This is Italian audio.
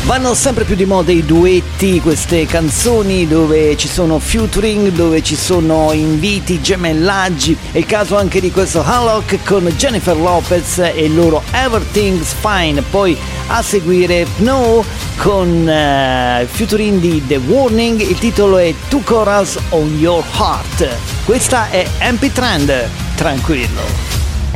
Vanno sempre più di moda i duetti, queste canzoni dove ci sono featuring, dove ci sono inviti, gemellaggi. È il caso anche di questo Alok con Jennifer Lopez e il loro Everything's Fine. Poi a seguire No con featuring di The Warning, il titolo è Two Chorals on Your Heart. Questa è MP Trend, tranquillo.